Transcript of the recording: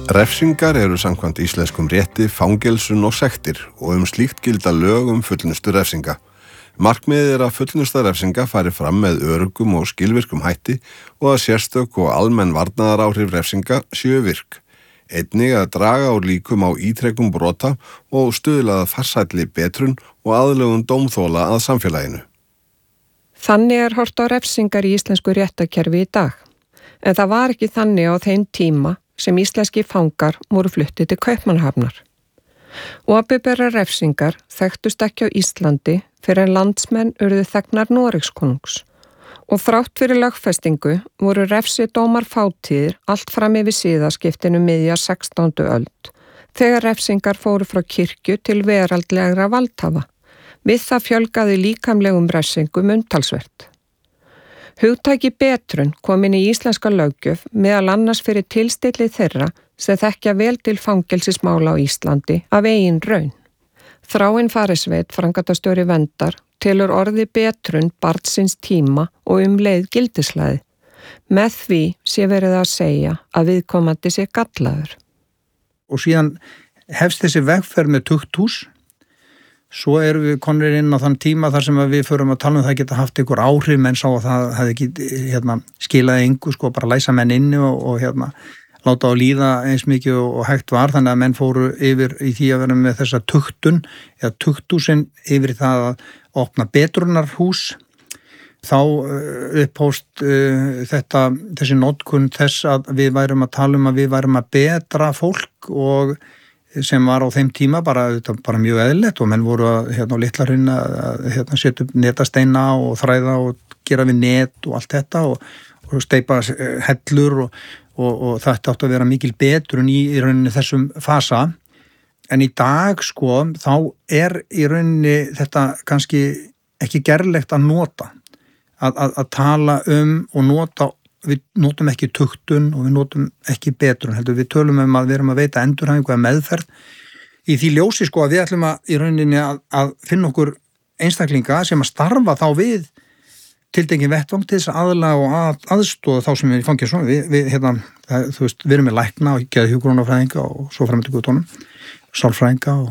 Refsingar eru samkvæmt íslenskum rétti fangelsun og sektir og slíkt gilda lög fullnustu refsinga. Markmiðið að fullnusta refsinga fari fram með öruggum og skilvirkum hætti og að sérstök og almenn varnaðaráhrif refsinga séu virk. Einnig að draga úr líkum á ítrekum brota og stuðla að farsælli betrun og aðlögun dómþola að samfélaginu. Þannig horft á refsingar í íslensku réttarkerfi í dag. En það var ekki þannig á þeim tíma sem íslenski fangar voru fluttið til Kaupmannahafnar. Opinberar refsingar þekktust ekki á Íslandi fyrir en landsmenn urðu þegnar Noregskonungs og þrátt fyrir lögfestingu voru refsidómar fátíðir allt fram yfir siðaskiptinu miðja 16. öld þegar refsingar fóru frá kirkju til veraldlegra valdhafa. Við það fjölgaði líkamlegum refsingum umtalsvert. Hugtaki betrun kom inn í íslenska löggjöf meðal annars fyrir tilstilli þeirra sem þekkja vel til fangelsismála á Íslandi af eigin raun. Þráinn Farisveit, framkvæmdastjóri verndar, telur orði betrun barnsins tíma og leið gildishlaði. Með því sé verið að segja að viðkomandi sé gallaður. Og síðan hefst þessi vegferð með tukthús. Svo erum við konur inn á þann tíma þar sem við förum að tala það geta haft einhver áhrif, menn sá að það hefði ekki skilaði engu, bara læsa menn inni og láta á líða eins mikið og hægt var, þannig að menn fóru yfir í því að vera með þessa tuktun eða tukthúsin yfir í það að opna betrunarhús. Þá upphófst þessi notkun þess að við værum að tala að við værum að betra fólk og sem var á þeim tíma bara mjög eðlilegt og menn voru á Litla-Hrauni að setja upp netasteina og þræða og gera við net og allt þetta og steypa hellur og þetta átti að vera mikil betrun í rauninni þessum fasa. En í dag þá í rauninni þetta kannski ekki gerlegt að nota, að tala og nota. Við notum ekki tuktun og við notum ekki betrun, heldur við tölum að við erum að veita endurhæfingu eða meðferð. Í því ljósi að við ætlum í rauninni að finna okkur einstaklinga sem að starfa þá við tiltekinn vettvang til þess að aðlaga og aðstoða þá sem er í fangelsi. Við erum með lækna og geðhjúkrunarfræðinga og svo fram til götunum, sálfræðinga